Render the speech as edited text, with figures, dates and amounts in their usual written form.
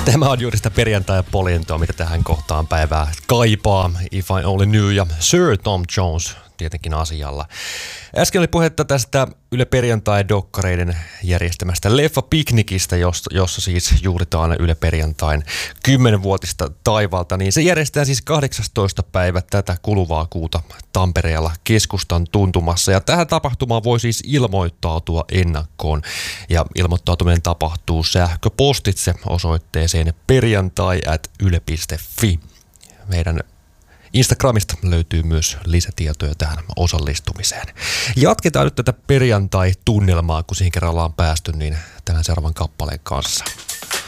Tämä on juuri sitä perjantai-polintoa, mitä tähän kohtaan päivää kaipaa. If I Only Knew ja Sir Tom Jones tietenkin asialla. Äsken oli puhetta tästä Yle Perjantai-dokkareiden järjestämästä leffapiknikistä, jossa siis juhlitaan Yle Perjantain 10-vuotista taivalta. Niin se järjestetään siis 18. päivä tätä kuluvaa kuuta Tampereella Keskustan tuntumassa. Ja tähän tapahtumaan voi siis ilmoittautua ennakkoon. Ja ilmoittautuminen tapahtuu sähköpostitse osoitteeseen perjantai@yle.fi. Meidän Instagramista löytyy myös lisätietoja tähän osallistumiseen. Jatketaan nyt tätä perjantai-tunnelmaa, kun siihen kerran ollaan päästy, niin tämän seuraavan kappaleen kanssa.